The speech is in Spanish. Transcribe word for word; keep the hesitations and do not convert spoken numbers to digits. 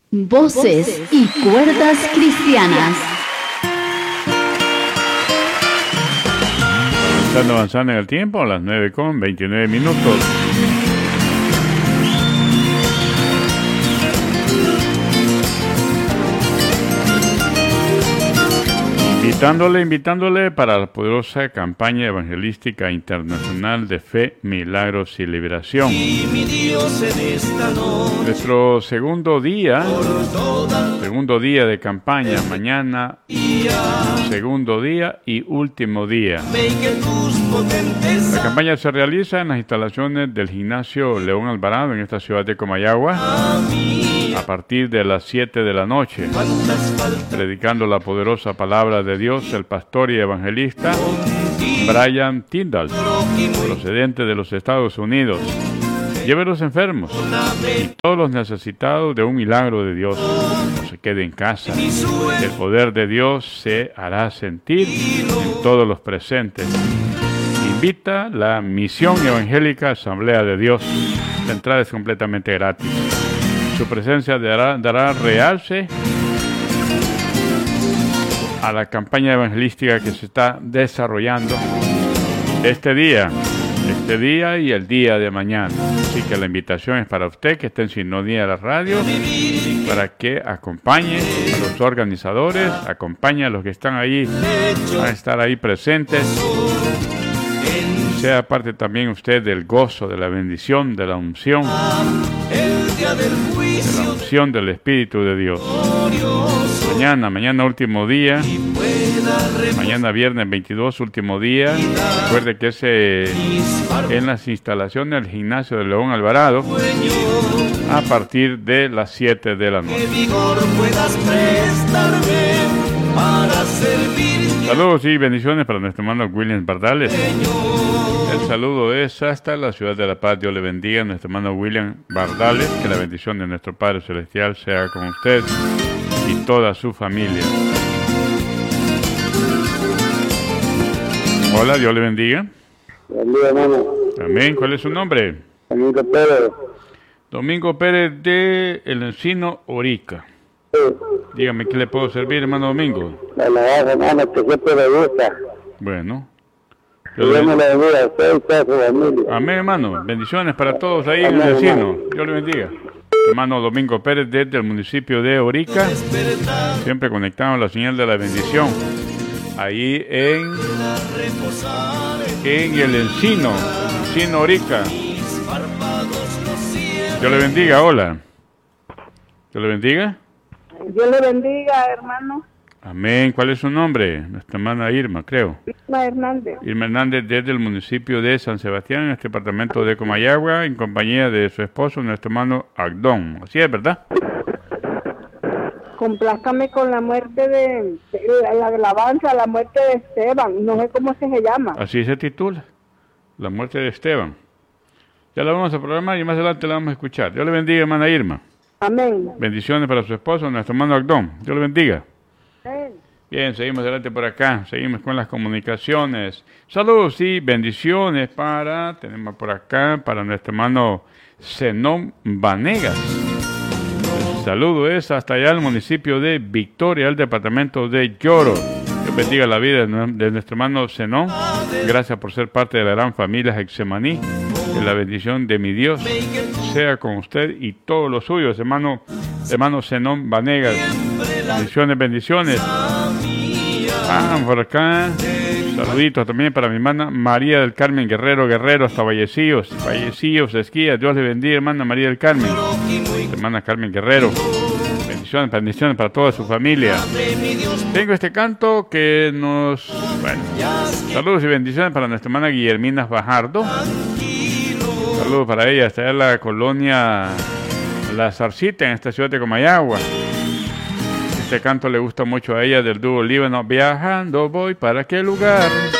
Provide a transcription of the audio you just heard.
Voces y cuerdas cristianas. Avanzando, avanzando en el tiempo, a las nueve con veintinueve minutos. Invitándole, invitándole para la poderosa campaña evangelística internacional de fe, milagros y liberación. Nuestro segundo día, segundo día de campaña, mañana, segundo día y último día. La campaña se realiza en las instalaciones del gimnasio León Alvarado en esta ciudad de Comayagua a partir de las siete de la noche, predicando la poderosa palabra de Dios el pastor y evangelista Brian Tyndall, procedente de los Estados Unidos. Lleve a los enfermos y todos los necesitados de un milagro de Dios. No se quede en casa. El poder de Dios se hará sentir en todos los presentes. Invita la Misión Evangélica Asamblea de Dios. La entrada es completamente gratis. Su presencia dará, dará realce a la campaña evangelística que se está desarrollando este día, este día y el día de mañana. Así que la invitación es para usted que esté en sintonía de la radio, para que acompañe a los organizadores, acompañe a los que están ahí, a estar ahí presentes. Sea parte también usted del gozo, de la bendición, de la unción, de la unción del Espíritu de Dios. Mañana, mañana último día, mañana viernes veintidós, último día. Recuerde que es eh, en las instalaciones del gimnasio de León Alvarado a partir de las siete de la noche. Saludos y bendiciones para nuestro hermano William Bardales. El saludo es hasta la ciudad de La Paz. Dios le bendiga a nuestro hermano William Bardales. Que la bendición de nuestro Padre Celestial sea con usted y toda su familia. Hola, Dios le bendiga. Bendiga, hermano. Amén. ¿Cuál es su nombre? Domingo Pérez. Domingo Pérez de El Encino, Orica. Sí. Dígame, ¿qué le puedo servir, hermano Domingo? La alabanza, hermano, que siempre le gusta. Bueno. Que Dios me le bendiga a usted y toda su familia. Amén, hermano. Bendiciones para todos ahí en El Encino. Dios le bendiga. Hermano Domingo Pérez desde el municipio de Orica, siempre conectado a la señal de la bendición. Ahí en, en El Encino, Encino, Orica. Dios le bendiga, hola. Dios le bendiga. Dios le bendiga, hermano. Amén. ¿Cuál es su nombre? Nuestra hermana Irma, creo. Irma Hernández. Irma Hernández desde el municipio de San Sebastián, en este departamento de Comayagua, en compañía de su esposo, nuestro hermano Agdón. Así es, ¿verdad? Complázcame con la muerte de, de la, la alabanza, la muerte de Esteban. No sé cómo se llama. Así se titula, la muerte de Esteban. Ya la vamos a programar y más adelante la vamos a escuchar. Dios le bendiga, hermana Irma. Amén. Bendiciones para su esposo, nuestro hermano Agdón. Dios le bendiga. Amén. Bien, seguimos adelante por acá, seguimos con las comunicaciones. Saludos y bendiciones para, tenemos por acá, para nuestro hermano Zenón Vanegas. El saludo es hasta allá al municipio de Victoria, el departamento de Lloro. Dios bendiga la vida de nuestro hermano Zenón. Gracias por ser parte de la gran familia Hexemaní. Que la bendición de mi Dios sea con usted y todos los suyos, hermano, hermano Zenón Vanegas. Bendiciones, bendiciones. Ah, por acá. Saluditos también para mi hermana María del Carmen Guerrero Guerrero hasta Vallecillos. Vallecillos, Esquía. Dios le bendiga, hermana María del Carmen. Hermana Carmen Guerrero. Bendiciones, bendiciones para toda su familia. Tengo este canto que nos... Bueno, saludos y bendiciones para nuestra hermana Guillermina Fajardo. Saludos para ella, está en la colonia La Zarcita, en esta ciudad de Comayagua. Este canto le gusta mucho a ella del dúo Líbano. Viajando voy, ¿para qué lugar?